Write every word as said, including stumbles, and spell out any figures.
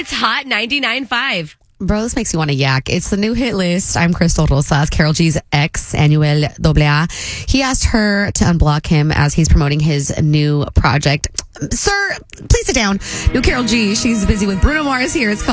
It's Hot ninety-nine point five. Bro, this makes me want to yak. It's the new hit list. I'm Crystal Rosas, Karol G's ex, Anuel A A. He asked her to unblock him as he's promoting his new project. Sir, please sit down. New Karol G. She's busy with Bruno Mars here. It's called